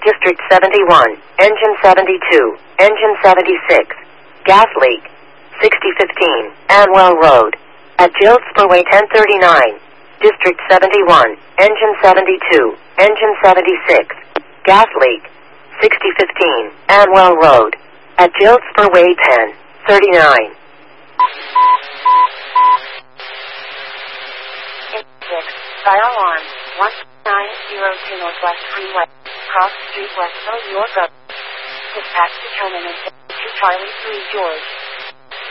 District 71, Engine 72, Engine 76. Gas leak. 6015, Anwell Road. At Jill Spurway 1039. District 71, Engine 72, Engine 76. Gas leak. 6015, Anwell Road. At Jill Spurway 1039. 6, fire alarm, 1902 Northwest Freeway, Cross Street, Westville, York. Dispatch determinant to Charlie 3 George.